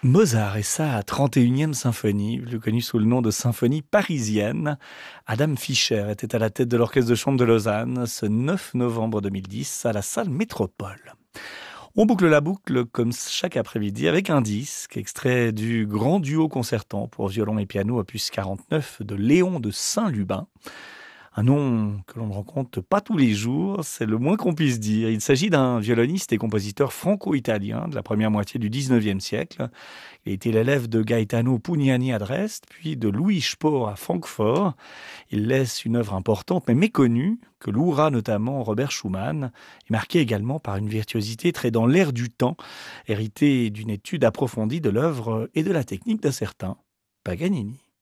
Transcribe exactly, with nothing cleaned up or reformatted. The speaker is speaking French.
Mozart et sa trente et unième symphonie, plus connue sous le nom de symphonie parisienne. Adam Fischer était à la tête de l'orchestre de chambre de Lausanne ce neuf novembre deux mille dix à la salle Métropole. On boucle la boucle comme chaque après-midi avec un disque extrait du grand duo concertant pour violon et piano opus quarante-neuf de Léon de Saint-Lubin. Un nom que l'on ne rencontre pas tous les jours, c'est le moins qu'on puisse dire. Il s'agit d'un violoniste et compositeur franco-italien de la première moitié du dix-neuvième siècle. Il a été l'élève de Gaetano Pugnani à Dresde, puis de Louis Spohr à Francfort. Il laisse une œuvre importante mais méconnue, que louera notamment Robert Schumann, et marquée également par une virtuosité très dans l'air du temps, héritée d'une étude approfondie de l'œuvre et de la technique d'un certain Paganini.